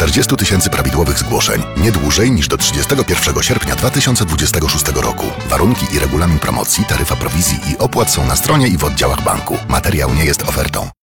40 000 prawidłowych zgłoszeń. Nie dłużej niż do 31 sierpnia 2026 roku. Warunki i regulamin promocji, taryfa prowizji i opłat są na stronie i w oddziałach banku. Materiał nie jest ofertą.